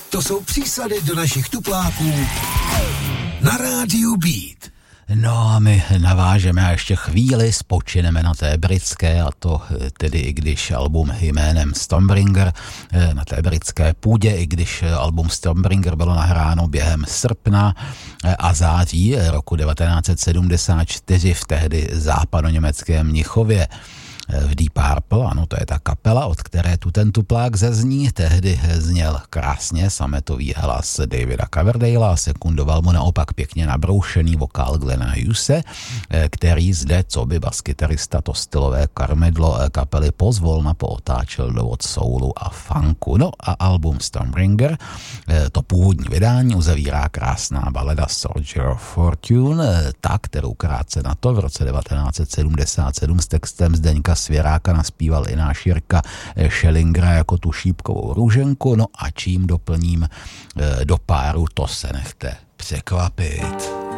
To jsou přísady do našich tupláků na rádiu Beat. No a my navážeme a ještě chvíli spočineme na té britské, a to tedy i když album jménem Stormbringer na té britské půdě, i když album Stormbringer bylo nahráno během srpna a září roku 1974 v tehdy západoněmeckém Mnichově. V Deep Purple, ano, to je ta kapela, od které tu ten tuplák zezní, tehdy zněl krásně sametový hlas Davida Coverdale'a a sekundoval mu naopak pěkně nabroušený vokál Glena Hughese, který zde, co by baskytarista, to stylové karmidlo kapely pozvolna pootáčel do od soulu a funku. No a album Stormbringer, to původní vydání, uzavírá krásná balada Soldier of Fortune, ta, kterou krátce na to v roce 1977 s textem Zdeňka Svěráka naspíval i náš Jirka Schellingera jako tu šípkovou růženku. No a čím doplním do páru, to se nechte překvapit.